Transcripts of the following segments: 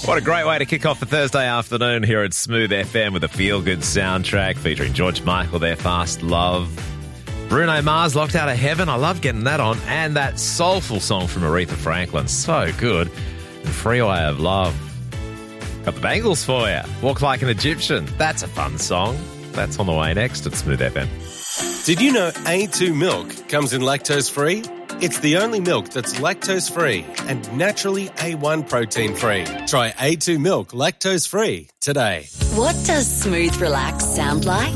What a great way to kick off the Thursday afternoon here at Smooth FM with a feel-good soundtrack featuring George Michael, their Fast Love. Bruno Mars, Locked Out of Heaven. I love getting that on. And that soulful song from Aretha Franklin. So good. And Freeway of Love. Got the Bangles for you. Walk Like an Egyptian. That's a fun song. That's on the way next at Smooth FM. Did you know A2 milk comes in lactose-free? It's the only milk that's lactose-free and naturally A1 protein-free. Try A2 milk lactose-free today. What does Smooth Relax sound like?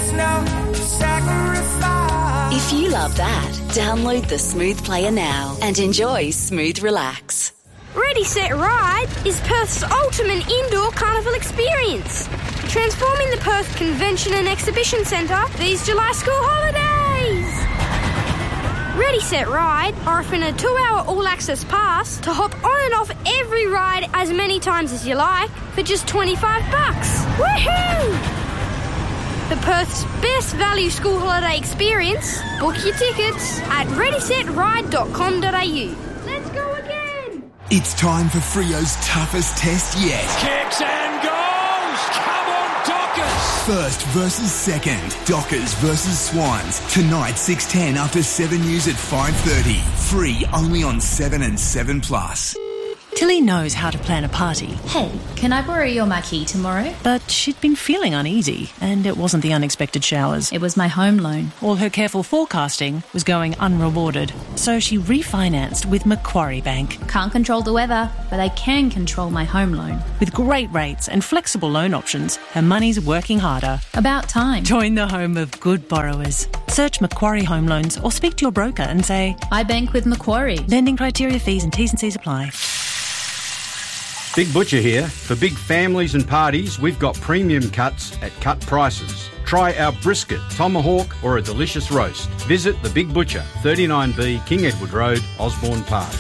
If you love that, download the Smooth Player now and enjoy Smooth Relax. Ready, Set, Ride is Perth's ultimate indoor carnival experience. Transforming the Perth Convention and Exhibition Centre these July school holidays. Ready, Set, Ride are offering a 2-hour all-access pass to hop on and off every ride as many times as you like for just $25. Woohoo! For Perth's best value school holiday experience, book your tickets at readysetride.com.au. Let's go again! It's time for Freo's toughest test yet. Kicks and goals! Come on, Dockers! First versus second. Dockers versus Swans. Tonight, 6:10 after 7 News at 5:30. Free only on 7 and 7+. Tilly knows how to plan a party. Hey, can I borrow your marquee tomorrow? But she'd been feeling uneasy, and it wasn't the unexpected showers. It was my home loan. All her careful forecasting was going unrewarded. So she refinanced with Macquarie Bank. Can't control the weather, but I can control my home loan. With great rates and flexible loan options, her money's working harder. About time. Join the home of good borrowers. Search Macquarie Home Loans or speak to your broker and say, I bank with Macquarie. Lending criteria, fees and T's and C's apply. Big Butcher here. For big families and parties, we've got premium cuts at cut prices. Try our brisket, tomahawk or a delicious roast. Visit The Big Butcher, 39B King Edward Road, Osborne Park.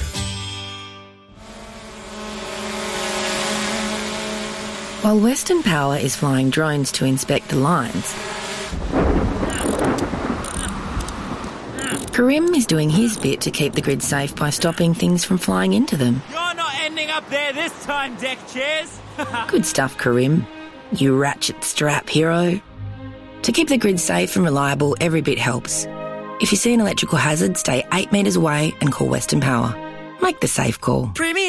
While Western Power is flying drones to inspect the lines, Karim is doing his bit to keep the grid safe by stopping things from flying into them. You're not ending up there this time, deck chairs. Good stuff, Karim. You ratchet strap hero. To keep the grid safe and reliable, every bit helps. If you see an electrical hazard, stay 8 metres away and call Western Power. Make the safe call. Premium